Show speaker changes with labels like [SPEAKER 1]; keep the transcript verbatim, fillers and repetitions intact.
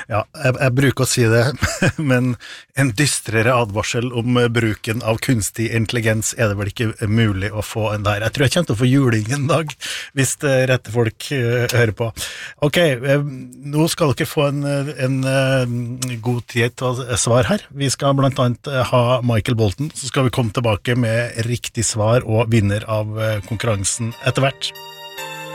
[SPEAKER 1] Ja, jeg, jeg bruker å si det, men en dystrere advarsel om bruken av kunstig intelligens er det vel ikke mulig å få en der. Jeg tror jeg kommer til å få juling en dag, hvis det rette folk uh, hører på. Ok, uh, nå skal dere få en, en uh, god tid til å svare her. Vi skal blant annet uh, ha Michael Bolton, så skal vi komme tilbake med riktig svar og vinner av uh, konkurransen etter hvert.